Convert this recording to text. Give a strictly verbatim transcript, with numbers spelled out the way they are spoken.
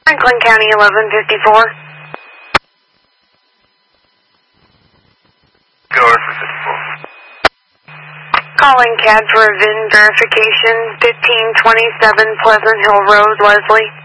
Franklin County eleven fifty-four. Go for fifty-four. Calling C A D for a V I N verification, fifteen twenty-seven Pleasant Hill Road, Leslie.